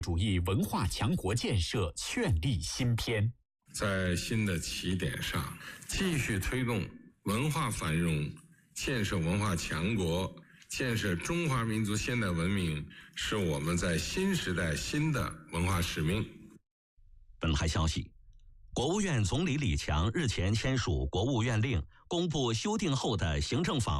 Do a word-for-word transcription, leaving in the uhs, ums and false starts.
主义文化强国建设确立新篇。 在新的起点上，继续推动文化繁荣，建设文化强国，建设中华民族现代文明，是我们在新时代新的文化使命。 本台消息，国务院总理李强日前签署国务院令，公布修订后的行政法